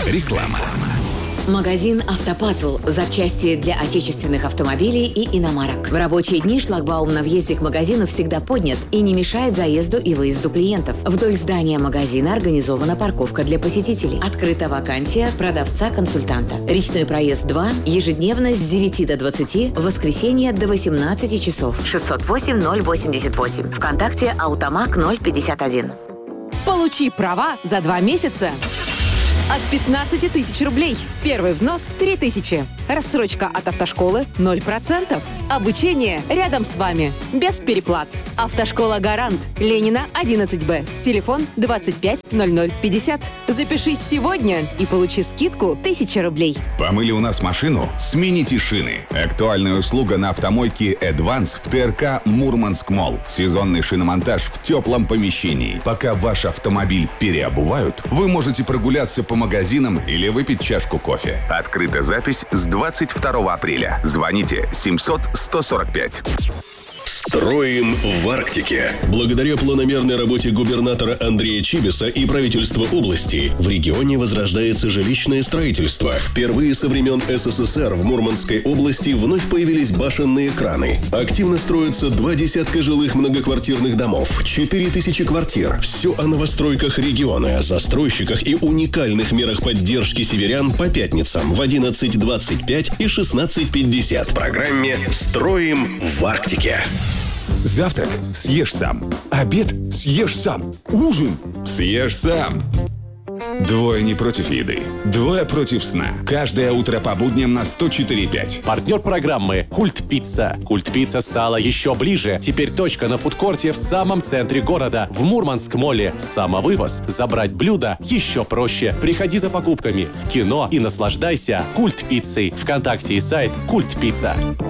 Реклама. Магазин «Автопазл». Запчасти для отечественных автомобилей и иномарок. В рабочие дни шлагбаум на въезде к магазину всегда поднят и не мешает заезду и выезду клиентов. Вдоль здания магазина организована парковка для посетителей. Открыта вакансия продавца-консультанта. Речной проезд 2. Ежедневно с 9 до 20. В воскресенье до 18 часов. 608-088. ВКонтакте «Аутомаг 051». Получи права за 2 месяца. От 15 тысяч рублей. Первый взнос – 3 тысячи. Рассрочка от автошколы – 0%. Обучение рядом с вами. Без переплат. Автошкола «Гарант». Ленина, 11Б. Телефон 25 00 50. Запишись сегодня и получи скидку 1000 рублей. Помыли у нас машину? Смените шины. Актуальная услуга на автомойке «Эдванс» в ТРК «Мурманск Молл». Сезонный шиномонтаж в теплом помещении. Пока ваш автомобиль переобувают, вы можете прогуляться по магазинам или выпить чашку кофе. Открыта запись с 22 апреля. Звоните 700-145. Строим в Арктике. Благодаря планомерной работе губернатора Андрея Чибиса и правительства области в регионе возрождается жилищное строительство. Впервые со времен СССР в Мурманской области вновь появились башенные краны. Активно строятся 20 жилых многоквартирных домов, 4000 квартир. Все о новостройках региона, застройщиках и уникальных мерах поддержки северян по пятницам в 11:25 и 16:50 в программе «Строим в Арктике». Завтрак съешь сам. Обед съешь сам. Ужин съешь сам. Двое не против еды, двое против сна. Каждое утро по будням на 104.5. Партнер программы «Культ Пицца». «Культ Пицца» стала еще ближе. Теперь точка на фудкорте в самом центре города, в Мурманск-молле. Самовывоз. Забрать блюдо еще проще. Приходи за покупками в кино и наслаждайся «Культ Пиццей». ВКонтакте и сайт «Культ Пицца».